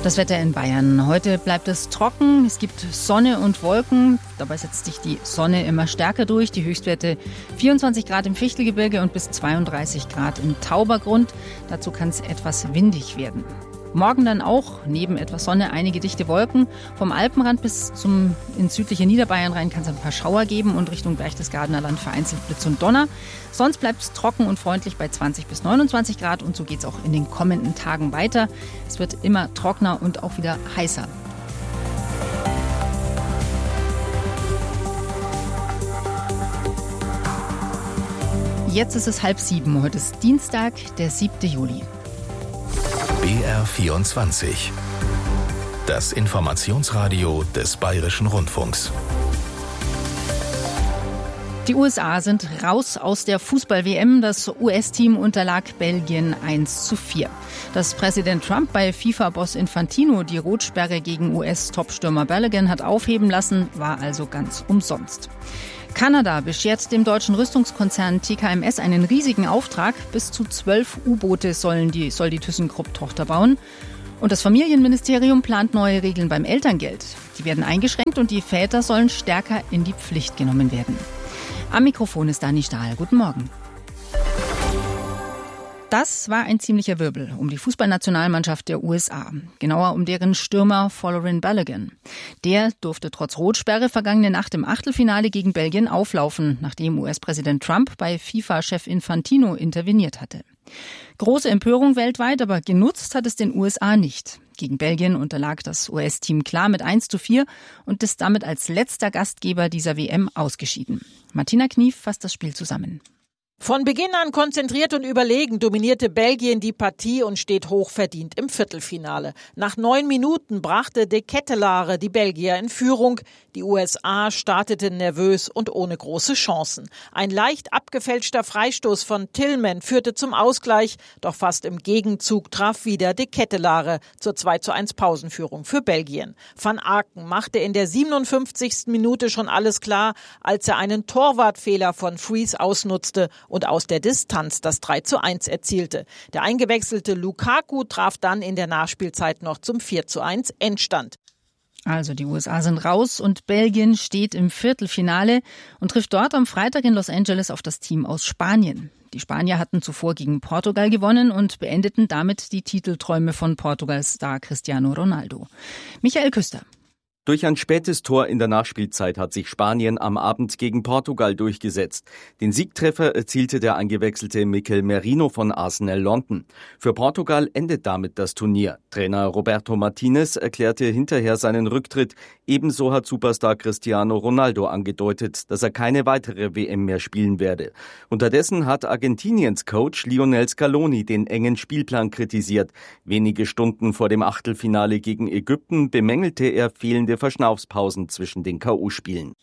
Das Wetter in Bayern. Heute bleibt es trocken, es gibt Sonne und Wolken. Dabei setzt sich die Sonne immer stärker durch. Die Höchstwerte 24 Grad im Fichtelgebirge und bis 32 Grad im Taubergrund. Dazu kann es etwas windig werden. Morgen dann auch, neben etwas Sonne, einige dichte Wolken. Vom Alpenrand bis ins südliche Niederbayern rein kann es ein paar Schauer geben und Richtung Berchtesgadener Land vereinzelt Blitz und Donner. Sonst bleibt es trocken und freundlich bei 20 bis 29 Grad und so geht es auch in den kommenden Tagen weiter. Es wird immer trockener und auch wieder heißer. Jetzt ist es 6:30. Heute ist Dienstag, der 7. Juli. BR24. Das Informationsradio des Bayerischen Rundfunks. Die USA sind raus aus der Fußball-WM. Das US-Team unterlag Belgien 1:4. Dass Präsident Trump bei FIFA-Boss Infantino die Rotsperre gegen US-Topstürmer Balogun hat aufheben lassen, war also ganz umsonst. Kanada beschert dem deutschen Rüstungskonzern TKMS einen riesigen Auftrag. Bis zu 12 U-Boote soll die ThyssenKrupp-Tochter bauen. Und das Familienministerium plant neue Regeln beim Elterngeld. Die werden eingeschränkt und die Väter sollen stärker in die Pflicht genommen werden. Am Mikrofon ist Dani Stahl. Guten Morgen. Das war ein ziemlicher Wirbel um die Fußballnationalmannschaft der USA. Genauer um deren Stürmer Folarin Balogun. Der durfte trotz Rotsperre vergangene Nacht im Achtelfinale gegen Belgien auflaufen, nachdem US-Präsident Trump bei FIFA-Chef Infantino interveniert hatte. Große Empörung weltweit, aber genutzt hat es den USA nicht. Gegen Belgien unterlag das US-Team klar mit 1:4 und ist damit als letzter Gastgeber dieser WM ausgeschieden. Martina Knief fasst das Spiel zusammen. Von Beginn an konzentriert und überlegen dominierte Belgien die Partie und steht hochverdient im Viertelfinale. Nach 9 Minuten brachte De Ketelaere die Belgier in Führung. Die USA starteten nervös und ohne große Chancen. Ein leicht abgefälschter Freistoß von Tillman führte zum Ausgleich, doch fast im Gegenzug traf wieder De Ketelaere zur 2:1 Pausenführung für Belgien. Van Aken machte in der 57. Minute schon alles klar, als er einen Torwartfehler von Fries ausnutzte und aus der Distanz das 3:1 erzielte. Der eingewechselte Lukaku traf dann in der Nachspielzeit noch zum 4:1 Endstand. Also die USA sind raus und Belgien steht im Viertelfinale und trifft dort am Freitag in Los Angeles auf das Team aus Spanien. Die Spanier hatten zuvor gegen Portugal gewonnen und beendeten damit die Titelträume von Portugals Star Cristiano Ronaldo. Michael Küster. Durch ein spätes Tor in der Nachspielzeit hat sich Spanien am Abend gegen Portugal durchgesetzt. Den Siegtreffer erzielte der eingewechselte Mikel Merino von Arsenal London. Für Portugal endet damit das Turnier. Trainer Roberto Martinez erklärte hinterher seinen Rücktritt. Ebenso hat Superstar Cristiano Ronaldo angedeutet, dass er keine weitere WM mehr spielen werde. Unterdessen hat Argentiniens Coach Lionel Scaloni den engen Spielplan kritisiert. Wenige Stunden vor dem Achtelfinale gegen Ägypten bemängelte er fehlende Verschnaufspausen zwischen den K.O.-Spielen.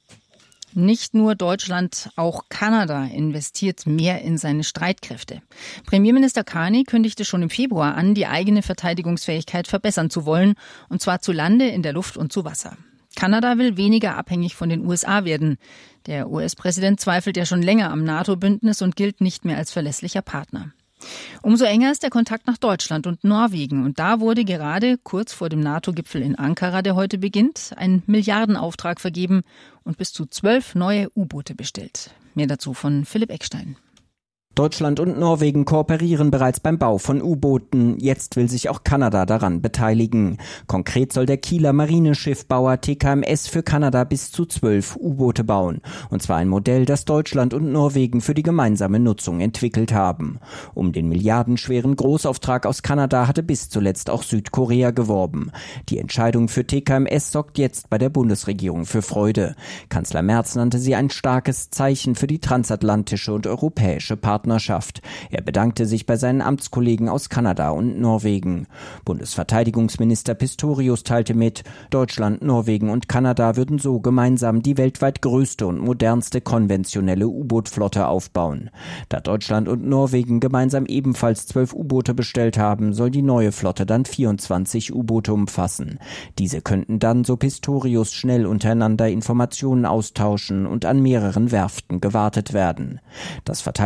Nicht nur Deutschland, auch Kanada investiert mehr in seine Streitkräfte. Premierminister Carney kündigte schon im Februar an, die eigene Verteidigungsfähigkeit verbessern zu wollen, und zwar zu Lande, in der Luft und zu Wasser. Kanada will weniger abhängig von den USA werden. Der US-Präsident zweifelt ja schon länger am NATO-Bündnis und gilt nicht mehr als verlässlicher Partner. Umso enger ist der Kontakt nach Deutschland und Norwegen. Und da wurde gerade kurz vor dem NATO-Gipfel in Ankara, der heute beginnt, ein Milliardenauftrag vergeben und bis zu 12 neue U-Boote bestellt. Mehr dazu von Philipp Eckstein. Deutschland und Norwegen kooperieren bereits beim Bau von U-Booten. Jetzt will sich auch Kanada daran beteiligen. Konkret soll der Kieler Marineschiffbauer TKMS für Kanada bis zu 12 U-Boote bauen. Und zwar ein Modell, das Deutschland und Norwegen für die gemeinsame Nutzung entwickelt haben. Um den milliardenschweren Großauftrag aus Kanada hatte bis zuletzt auch Südkorea geworben. Die Entscheidung für TKMS sorgt jetzt bei der Bundesregierung für Freude. Kanzler Merz nannte sie ein starkes Zeichen für die transatlantische und europäische Partnerschaft. Er bedankte sich bei seinen Amtskollegen aus Kanada und Norwegen. Bundesverteidigungsminister Pistorius teilte mit, Deutschland, Norwegen und Kanada würden so gemeinsam die weltweit größte und modernste konventionelle U-Boot-Flotte aufbauen. Da Deutschland und Norwegen gemeinsam ebenfalls 12 U-Boote bestellt haben, soll die neue Flotte dann 24 U-Boote umfassen. Diese könnten dann, so Pistorius, schnell untereinander Informationen austauschen und an mehreren Werften gewartet werden. Das Verteidigungsministerium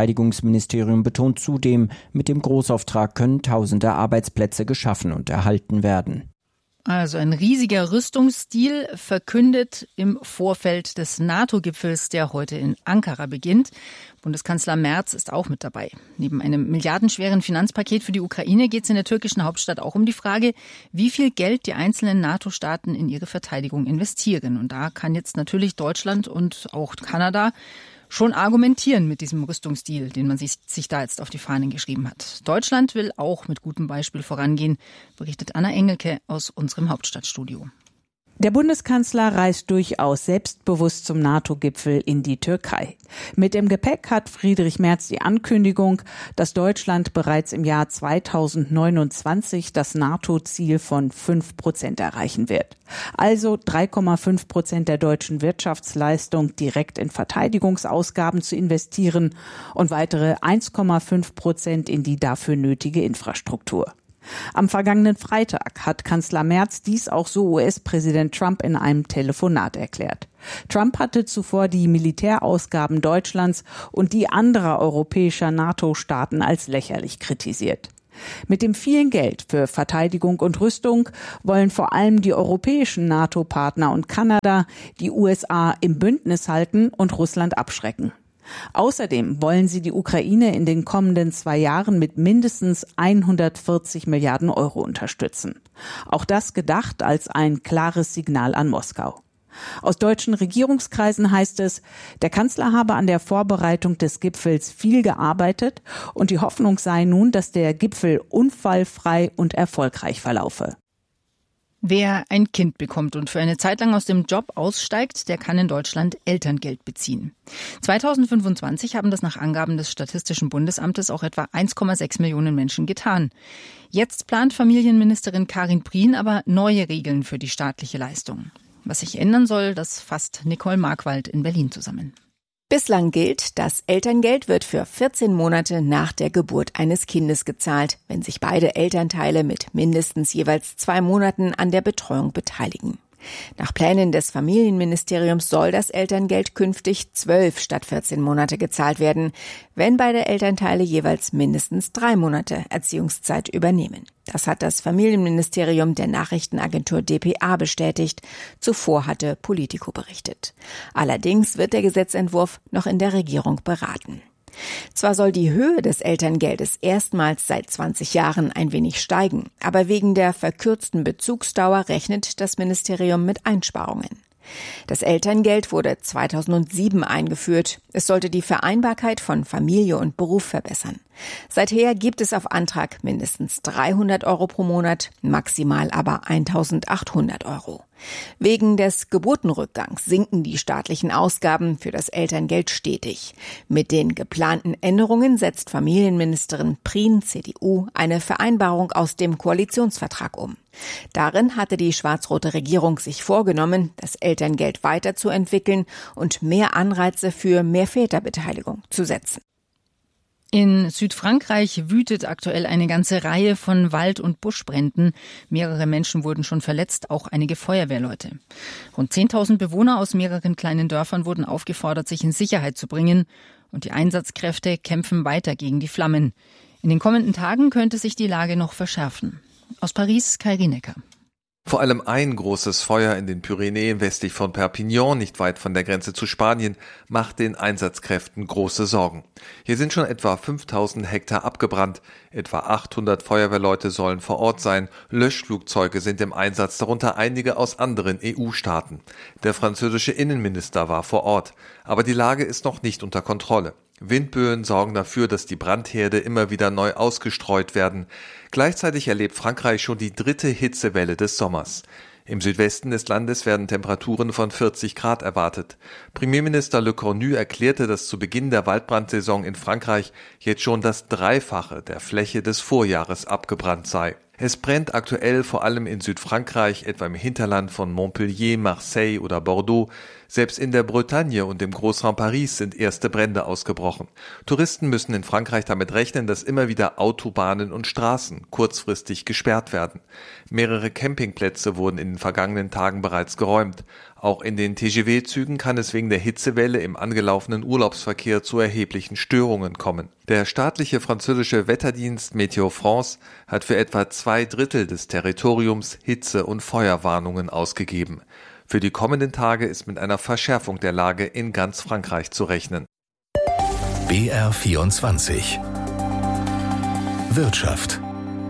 Verteidigungsministerium betont zudem, mit dem Großauftrag können tausende Arbeitsplätze geschaffen und erhalten werden. Also ein riesiger Rüstungsdeal verkündet im Vorfeld des NATO-Gipfels, der heute in Ankara beginnt. Bundeskanzler Merz ist auch mit dabei. Neben einem milliardenschweren Finanzpaket für die Ukraine geht es in der türkischen Hauptstadt auch um die Frage, wie viel Geld die einzelnen NATO-Staaten in ihre Verteidigung investieren. Und da kann jetzt natürlich Deutschland und auch Kanada schon argumentieren mit diesem Rüstungsdeal, den man sich da jetzt auf die Fahnen geschrieben hat. Deutschland will auch mit gutem Beispiel vorangehen, berichtet Anna Engelke aus unserem Hauptstadtstudio. Der Bundeskanzler reist durchaus selbstbewusst zum NATO-Gipfel in die Türkei. Mit im Gepäck hat Friedrich Merz die Ankündigung, dass Deutschland bereits im Jahr 2029 das NATO-Ziel von 5% erreichen wird. Also 3,5% der deutschen Wirtschaftsleistung direkt in Verteidigungsausgaben zu investieren und weitere 1,5% in die dafür nötige Infrastruktur. Am vergangenen Freitag hat Kanzler Merz dies auch so US-Präsident Trump in einem Telefonat erklärt. Trump hatte zuvor die Militärausgaben Deutschlands und die anderer europäischer NATO-Staaten als lächerlich kritisiert. Mit dem vielen Geld für Verteidigung und Rüstung wollen vor allem die europäischen NATO-Partner und Kanada die USA im Bündnis halten und Russland abschrecken. Außerdem wollen sie die Ukraine in den kommenden 2 Jahren mit mindestens 140 Milliarden Euro unterstützen. Auch das gedacht als ein klares Signal an Moskau. Aus deutschen Regierungskreisen heißt es, der Kanzler habe an der Vorbereitung des Gipfels viel gearbeitet und die Hoffnung sei nun, dass der Gipfel unfallfrei und erfolgreich verlaufe. Wer ein Kind bekommt und für eine Zeit lang aus dem Job aussteigt, der kann in Deutschland Elterngeld beziehen. 2025 haben das nach Angaben des Statistischen Bundesamtes auch etwa 1,6 Millionen Menschen getan. Jetzt plant Familienministerin Karin Prien aber neue Regeln für die staatliche Leistung. Was sich ändern soll, das fasst Nicole Markwald in Berlin zusammen. Bislang gilt, das Elterngeld wird für 14 Monate nach der Geburt eines Kindes gezahlt, wenn sich beide Elternteile mit mindestens jeweils 2 Monaten an der Betreuung beteiligen. Nach Plänen des Familienministeriums soll das Elterngeld künftig 12 statt 14 Monate gezahlt werden, wenn beide Elternteile jeweils mindestens 3 Monate Erziehungszeit übernehmen. Das hat das Familienministerium der Nachrichtenagentur dpa bestätigt. Zuvor hatte Politico berichtet. Allerdings wird der Gesetzentwurf noch in der Regierung beraten. Zwar soll die Höhe des Elterngeldes erstmals seit 20 Jahren ein wenig steigen, aber wegen der verkürzten Bezugsdauer rechnet das Ministerium mit Einsparungen. Das Elterngeld wurde 2007 eingeführt. Es sollte die Vereinbarkeit von Familie und Beruf verbessern. Seither gibt es auf Antrag mindestens 300 Euro pro Monat, maximal aber 1.800 Euro. Wegen des Geburtenrückgangs sinken die staatlichen Ausgaben für das Elterngeld stetig. Mit den geplanten Änderungen setzt Familienministerin Prien, CDU, eine Vereinbarung aus dem Koalitionsvertrag um. Darin hatte die schwarz-rote Regierung sich vorgenommen, das Elterngeld weiterzuentwickeln und mehr Anreize für mehr Väterbeteiligung zu setzen. In Südfrankreich wütet aktuell eine ganze Reihe von Wald- und Buschbränden. Mehrere Menschen wurden schon verletzt, auch einige Feuerwehrleute. Rund 10.000 Bewohner aus mehreren kleinen Dörfern wurden aufgefordert, sich in Sicherheit zu bringen. Und die Einsatzkräfte kämpfen weiter gegen die Flammen. In den kommenden Tagen könnte sich die Lage noch verschärfen. Aus Paris, Kai Rienecker. Vor allem ein großes Feuer in den Pyrenäen westlich von Perpignan, nicht weit von der Grenze zu Spanien, macht den Einsatzkräften große Sorgen. Hier sind schon etwa 5.000 Hektar abgebrannt. Etwa 800 Feuerwehrleute sollen vor Ort sein. Löschflugzeuge sind im Einsatz, darunter einige aus anderen EU-Staaten. Der französische Innenminister war vor Ort. Aber die Lage ist noch nicht unter Kontrolle. Windböen sorgen dafür, dass die Brandherde immer wieder neu ausgestreut werden. Gleichzeitig erlebt Frankreich schon die 3. Hitzewelle des Sommers. Im Südwesten des Landes werden Temperaturen von 40 Grad erwartet. Premierminister Le Cornu erklärte, dass zu Beginn der Waldbrandsaison in Frankreich jetzt schon das Dreifache der Fläche des Vorjahres abgebrannt sei. Es brennt aktuell vor allem in Südfrankreich, etwa im Hinterland von Montpellier, Marseille oder Bordeaux. Selbst in der Bretagne und im Großraum Paris sind erste Brände ausgebrochen. Touristen müssen in Frankreich damit rechnen, dass immer wieder Autobahnen und Straßen kurzfristig gesperrt werden. Mehrere Campingplätze wurden in den vergangenen Tagen bereits geräumt. Auch in den TGV-Zügen kann es wegen der Hitzewelle im angelaufenen Urlaubsverkehr zu erheblichen Störungen kommen. Der staatliche französische Wetterdienst Météo France hat für etwa 2/3 des Territoriums Hitze- und Feuerwarnungen ausgegeben. Für die kommenden Tage ist mit einer Verschärfung der Lage in ganz Frankreich zu rechnen. BR24 Wirtschaft.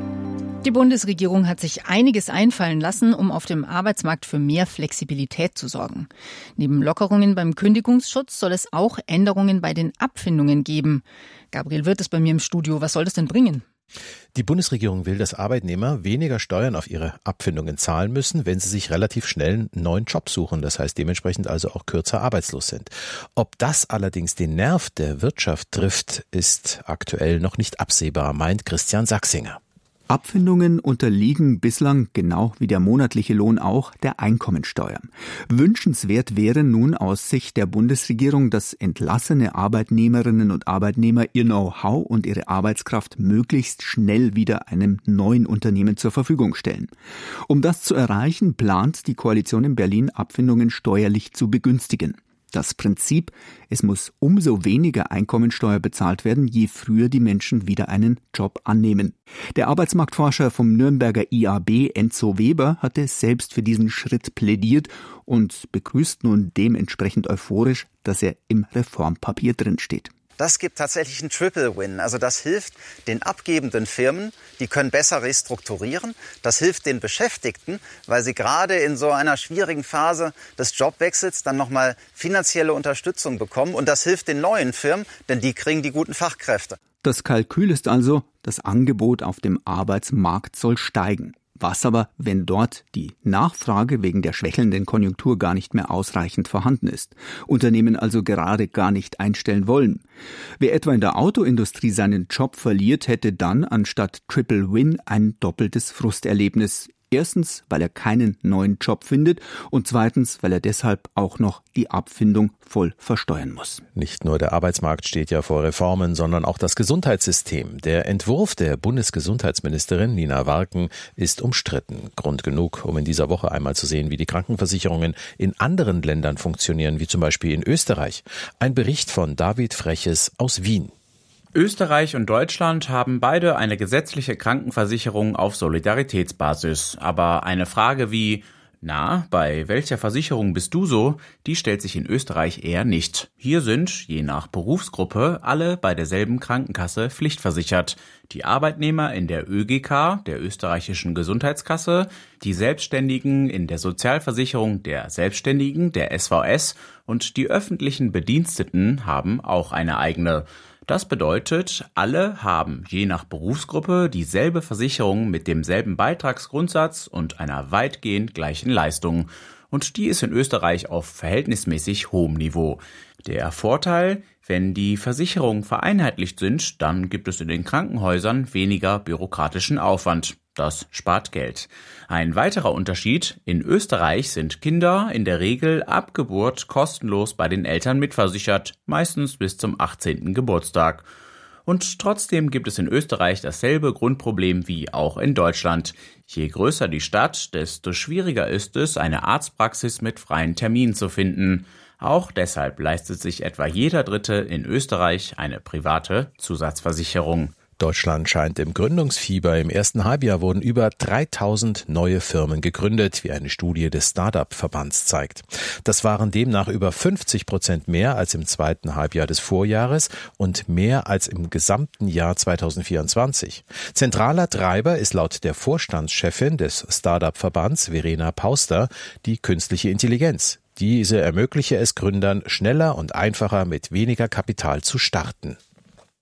Die Bundesregierung hat sich einiges einfallen lassen, um auf dem Arbeitsmarkt für mehr Flexibilität zu sorgen. Neben Lockerungen beim Kündigungsschutz soll es auch Änderungen bei den Abfindungen geben. Gabriel Wirth ist bei mir im Studio. Was soll das denn bringen? Die Bundesregierung will, dass Arbeitnehmer weniger Steuern auf ihre Abfindungen zahlen müssen, wenn sie sich relativ schnell einen neuen Job suchen. Das heißt dementsprechend also auch kürzer arbeitslos sind. Ob das allerdings den Nerv der Wirtschaft trifft, ist aktuell noch nicht absehbar, meint Christian Sachsinger. Abfindungen unterliegen bislang, genau wie der monatliche Lohn auch, der Einkommensteuer. Wünschenswert wäre nun aus Sicht der Bundesregierung, dass entlassene Arbeitnehmerinnen und Arbeitnehmer ihr Know-how und ihre Arbeitskraft möglichst schnell wieder einem neuen Unternehmen zur Verfügung stellen. Um das zu erreichen, plant die Koalition in Berlin, Abfindungen steuerlich zu begünstigen. Das Prinzip, es muss umso weniger Einkommensteuer bezahlt werden, je früher die Menschen wieder einen Job annehmen. Der Arbeitsmarktforscher vom Nürnberger IAB, Enzo Weber, hatte selbst für diesen Schritt plädiert und begrüßt nun dementsprechend euphorisch, dass er im Reformpapier drinsteht. Das gibt tatsächlich einen Triple-Win. Also das hilft den abgebenden Firmen, die können besser restrukturieren. Das hilft den Beschäftigten, weil sie gerade in so einer schwierigen Phase des Jobwechsels dann nochmal finanzielle Unterstützung bekommen. Und das hilft den neuen Firmen, denn die kriegen die guten Fachkräfte. Das Kalkül ist also, das Angebot auf dem Arbeitsmarkt soll steigen. Was aber, wenn dort die Nachfrage wegen der schwächelnden Konjunktur gar nicht mehr ausreichend vorhanden ist? Unternehmen also gerade gar nicht einstellen wollen. Wer etwa in der Autoindustrie seinen Job verliert, hätte dann anstatt Triple Win ein doppeltes Frusterlebnis. Erstens, weil er keinen neuen Job findet und zweitens, weil er deshalb auch noch die Abfindung voll versteuern muss. Nicht nur der Arbeitsmarkt steht ja vor Reformen, sondern auch das Gesundheitssystem. Der Entwurf der Bundesgesundheitsministerin Nina Warken ist umstritten. Grund genug, um in dieser Woche einmal zu sehen, wie die Krankenversicherungen in anderen Ländern funktionieren, wie zum Beispiel in Österreich. Ein Bericht von David Freches aus Wien. Österreich und Deutschland haben beide eine gesetzliche Krankenversicherung auf Solidaritätsbasis. Aber eine Frage wie, bei welcher Versicherung bist du so, die stellt sich in Österreich eher nicht. Hier sind, je nach Berufsgruppe, alle bei derselben Krankenkasse pflichtversichert. Die Arbeitnehmer in der ÖGK, der österreichischen Gesundheitskasse, die Selbstständigen in der Sozialversicherung der Selbstständigen, der SVS, und die öffentlichen Bediensteten haben auch eine eigene. Das bedeutet, alle haben je nach Berufsgruppe dieselbe Versicherung mit demselben Beitragsgrundsatz und einer weitgehend gleichen Leistung. Und die ist in Österreich auf verhältnismäßig hohem Niveau. Der Vorteil, wenn die Versicherungen vereinheitlicht sind, dann gibt es in den Krankenhäusern weniger bürokratischen Aufwand. Das spart Geld. Ein weiterer Unterschied: In Österreich sind Kinder in der Regel ab Geburt kostenlos bei den Eltern mitversichert, meistens bis zum 18. Geburtstag. Und trotzdem gibt es in Österreich dasselbe Grundproblem wie auch in Deutschland. Je größer die Stadt, desto schwieriger ist es, eine Arztpraxis mit freien Terminen zu finden. Auch deshalb leistet sich etwa jeder Dritte in Österreich eine private Zusatzversicherung. Deutschland scheint im Gründungsfieber. Im ersten Halbjahr wurden über 3000 neue Firmen gegründet, wie eine Studie des Start-up-Verbands zeigt. Das waren demnach über 50% mehr als im zweiten Halbjahr des Vorjahres und mehr als im gesamten Jahr 2024. Zentraler Treiber ist laut der Vorstandschefin des Start-up-Verbands, Verena Pauster, die künstliche Intelligenz. Diese ermögliche es Gründern, schneller und einfacher mit weniger Kapital zu starten.